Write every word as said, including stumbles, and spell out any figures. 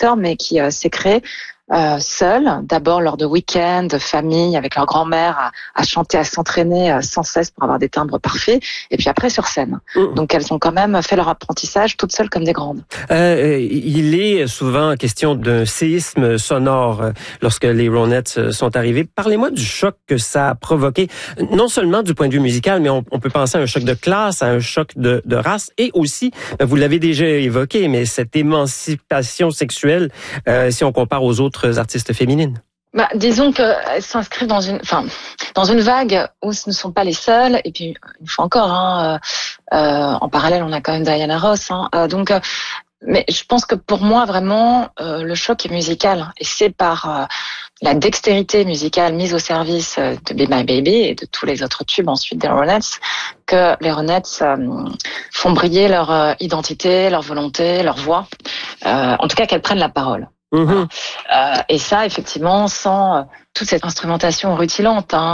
acteur, mais qui euh, s'est créé euh, seul, d'abord lors de week-ends, de famille, avec leur grand-mère, à, à chanter, à s'entraîner euh, sans cesse pour avoir des timbres parfaits, et puis après sur scène. Mmh. Donc elles ont quand même fait leur apprentissage toutes seules comme des grandes. Euh, il est souvent question d'un séisme sonore lorsque les Ronettes sont arrivés. Parlez-moi du choc que ça a provoqué, non seulement du point de vue musical, mais on, on peut penser à un choc de classe, à un choc de, de race, et aussi, vous l'avez déjà évoqué, mais cette émancipation sexuelle, euh, si on compare aux autres artistes féminines. Bah, disons qu'elles s'inscrivent dans une, enfin, dans une vague où ce ne sont pas les seules. Et puis, une fois encore, hein, euh, euh, en parallèle, on a quand même Diana Ross. Hein, euh, donc, euh, mais je pense que pour moi, vraiment, euh, le choc est musical. Et c'est par euh, la dextérité musicale mise au service de Be My Baby et de tous les autres tubes ensuite des Ronettes que les Ronettes euh, font briller leur euh, identité, leur volonté, leur voix. Euh, en tout cas, qu'elles prennent la parole. Mmh. Voilà. Euh, et ça, effectivement, sans euh, toute cette instrumentation rutilante, hein.